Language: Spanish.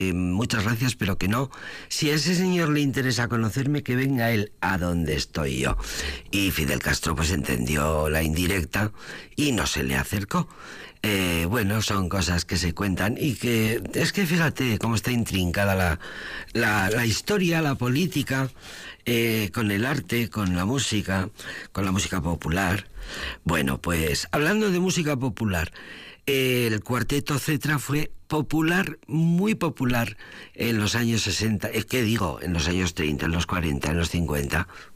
muchas gracias, pero que no. Si a ese señor le interesa conocerme, que venga él a donde estoy yo. Y Fidel Castro pues entendió la indirecta y no se le acercó. Bueno, son cosas que se cuentan y que es que fíjate cómo está intrincada la historia, la política, con el arte, con la música popular. Bueno, pues hablando de música popular, el cuarteto Cetra fue popular, muy popular en los años 60, ¿qué digo? En los años 30, en los 40, en los 50,